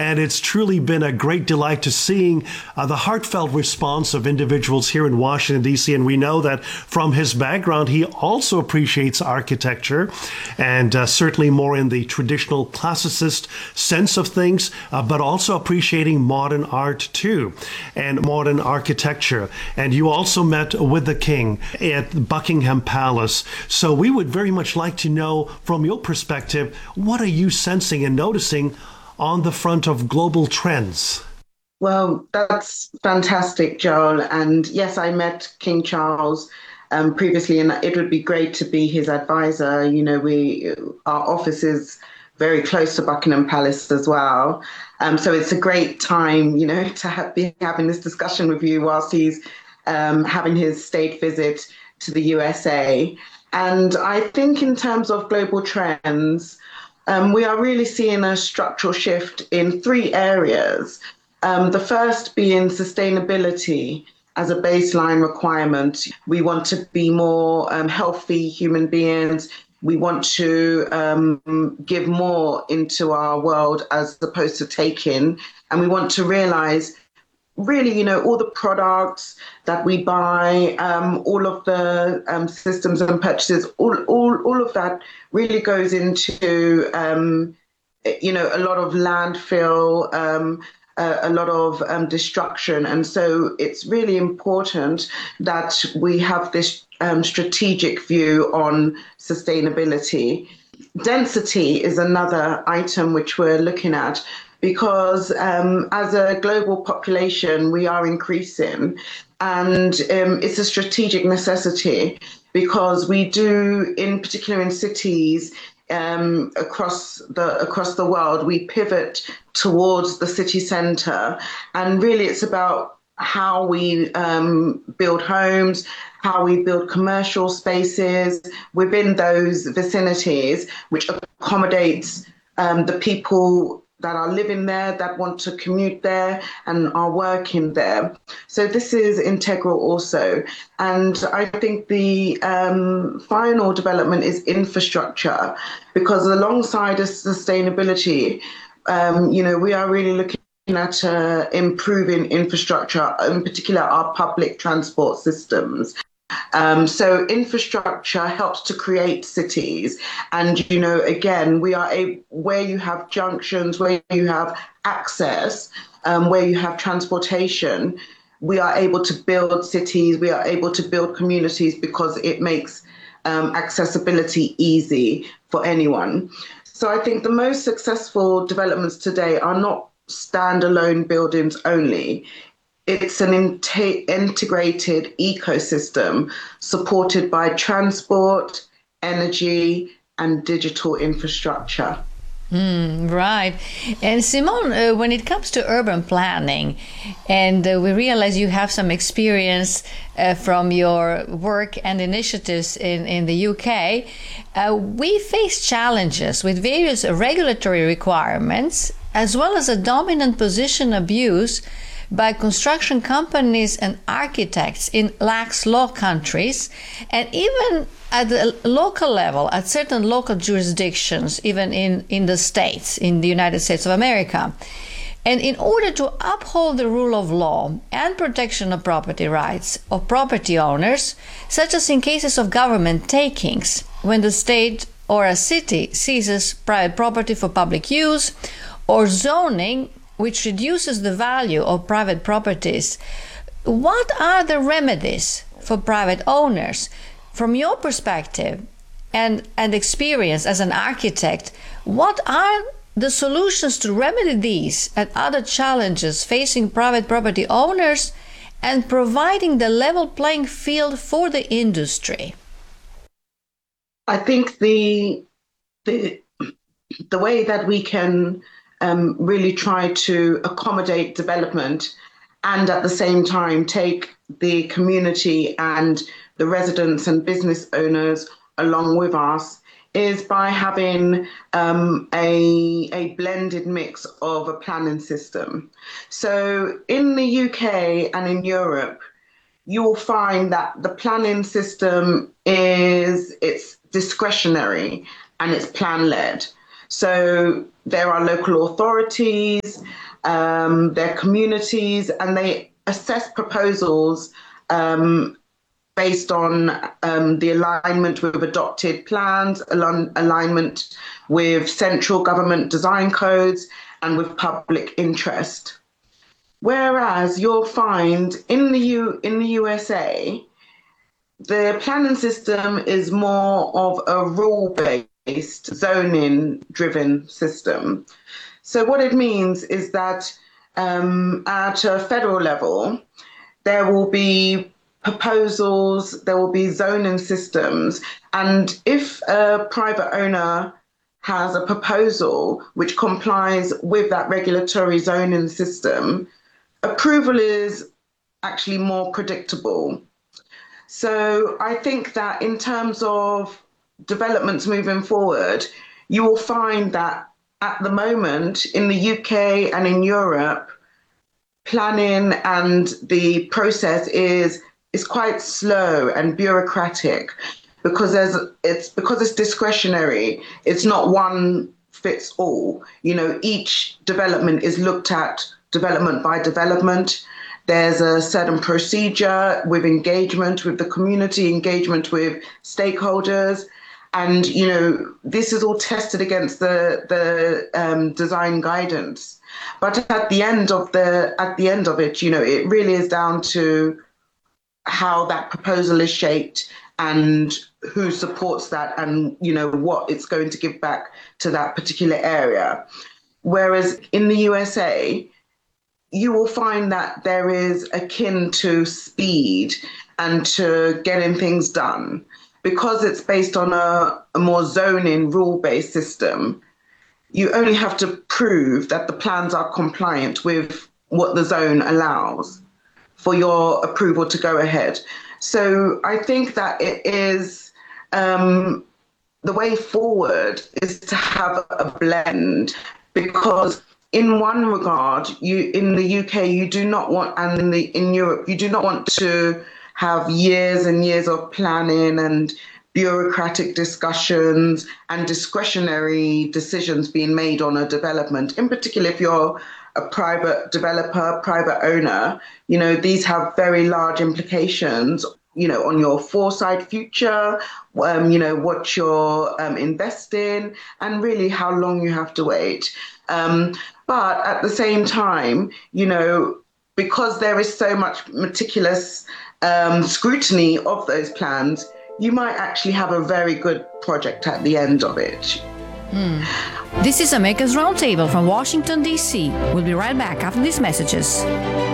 And it's truly been a great delight to seeing the heartfelt response of individuals here in Washington, D.C. And we know that from his background, he also appreciates architecture and certainly more in the traditional classicist sense of things, but also appreciating modern art too and modern architecture. And you also met with the King at Buckingham Palace. So we would very much like to know from your perspective, what are you sensing and noticing on the front of global trends? Well, that's fantastic, Joel. And yes, I met King Charles previously, and it would be great to be his advisor. You know, our office is very close to Buckingham Palace as well. So it's a great time, you know, to be having this discussion with you whilst he's having his state visit to the USA. And I think in terms of global trends, we are really seeing a structural shift in three areas. The first being sustainability as a baseline requirement. We want to be more healthy human beings. We want to give more into our world as opposed to taking. And we want to realize really, you know, all the products that we buy, all of the systems and purchases, all of that really goes into, you know, a lot of landfill, a lot of destruction. And so it's really important that we have this strategic view on sustainability. Density is another item which we're looking at because as a global population, we are increasing. And it's a strategic necessity because we do, in particular in cities, across the world, we pivot towards the city centre, and really it's about how we build homes, how we build commercial spaces within those vicinities, which accommodates the people that are living there, that want to commute there and are working there. So this is integral also. And I think the final development is infrastructure, because alongside sustainability, you know, we are really looking at improving infrastructure, in particular our public transport systems. So infrastructure helps to create cities. And, you know, again, where you have junctions, where you have access, where you have transportation, we are able to build cities, we are able to build communities because it makes accessibility easy for anyone. So I think the most successful developments today are not standalone buildings only. It's an integrated ecosystem supported by transport, energy, and digital infrastructure. Right. And Simone, when it comes to urban planning, and we realize you have some experience from your work and initiatives in the UK, we face challenges with various regulatory requirements, as well as a dominant position abuse by construction companies and architects in lax law countries, and even at the local level, at certain local jurisdictions, even in the States, in the United States of America. And in order to uphold the rule of law and protection of property rights of property owners, such as in cases of government takings, when the state or a city seizes private property for public use, or zoning which reduces the value of private properties, what are the remedies for private owners? From your perspective and experience as an architect, what are the solutions to remedy these and other challenges facing private property owners and providing the level playing field for the industry? I think the way that we can really try to accommodate development and at the same time take the community and the residents and business owners along with us is by having a blended mix of a planning system. So in the UK and in Europe, you will find that the planning system it's discretionary and it's plan-led. So there are local authorities, there are communities, and they assess proposals based on the alignment with adopted plans, alignment with central government design codes, and with public interest. Whereas you'll find in the USA, the planning system is more of a rule-based, zoning-driven system. So what it means is that at a federal level, there will be proposals, there will be zoning systems, and if a private owner has a proposal which complies with that regulatory zoning system, approval is actually more predictable. So I think that in terms of developments moving forward, you will find that at the moment in the UK and in Europe, planning and the process is quite slow and bureaucratic because it's discretionary. It's not one fits all. You know, each development is looked at development by development. There's a certain procedure with engagement with the community, engagement with stakeholders. And, you know, this is all tested against the design guidance. But at the end of it, you know, it really is down to how that proposal is shaped and who supports that and, you know, what it's going to give back to that particular area. Whereas in the USA, you will find that there is akin to speed and to getting things done. Because it's based on a more zoning, rule-based system, you only have to prove that the plans are compliant with what the zone allows for your approval to go ahead. So I think that it is the way forward is to have a blend, because in one regard, in the UK, you do not want, and in Europe, you do not want to have years and years of planning and bureaucratic discussions and discretionary decisions being made on a development. In particular, if you're a private developer, private owner, you know, these have very large implications, you know, on your foresight future, you know, what you're investing, and really how long you have to wait. But at the same time, you know, because there is so much meticulous scrutiny of those plans, you might actually have a very good project at the end of it. This is America's Roundtable from Washington, D.C. We'll be right back after these messages.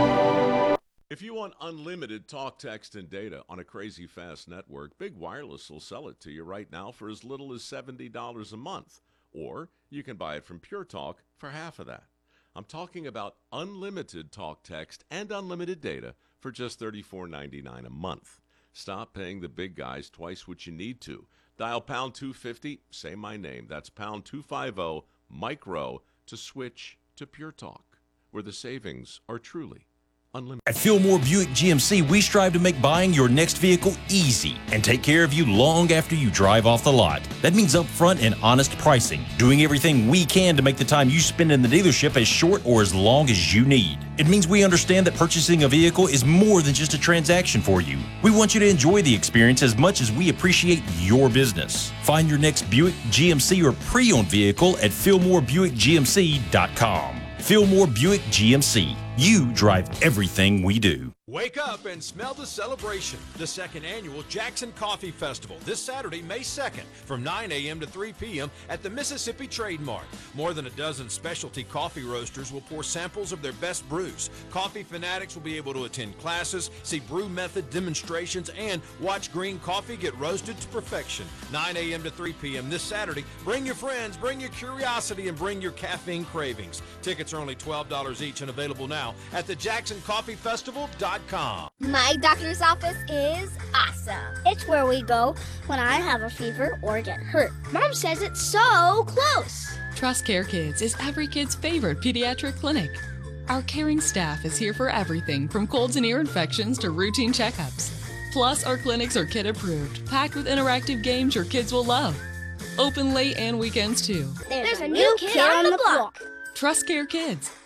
If you want unlimited talk, text, and data on a crazy fast network, Big Wireless will sell it to you right now for as little as $70 a month. Or you can buy it from Pure Talk for half of that. I'm talking about unlimited talk, text, and unlimited data for just $34.99 a month. Stop paying the big guys twice what you need to. Dial pound 250, say my name. That's pound 250, Mike Rowe, to switch to Pure Talk, where the savings are truly unlimited. At Fillmore Buick GMC, we strive to make buying your next vehicle easy and take care of you long after you drive off the lot. That means upfront and honest pricing, doing everything we can to make the time you spend in the dealership as short or as long as you need. It means we understand that purchasing a vehicle is more than just a transaction for you. We want you to enjoy the experience as much as we appreciate your business. Find your next Buick, GMC, or pre-owned vehicle at FillmoreBuickGMC.com. Fillmore Buick GMC. You drive everything we do. Wake up and smell the celebration. The second annual Jackson Coffee Festival this Saturday, May 2nd from 9 a.m. to 3 p.m. at the Mississippi Trade Mart. More than a dozen specialty coffee roasters will pour samples of their best brews. Coffee fanatics will be able to attend classes, see brew method demonstrations, and watch green coffee get roasted to perfection. 9 a.m. to 3 p.m. this Saturday. Bring your friends, bring your curiosity, and bring your caffeine cravings. Tickets are only $12 each and available now at thejacksoncoffeefestival.com. My doctor's office is awesome. It's where we go when I have a fever or get hurt. Mom says it's so close. Trust Care Kids is every kid's favorite pediatric clinic. Our caring staff is here for everything from colds and ear infections to routine checkups. Plus, our clinics are kid approved, packed with interactive games your kids will love. Open late and weekends too. There's a new kid on the block. Trust Care Kids.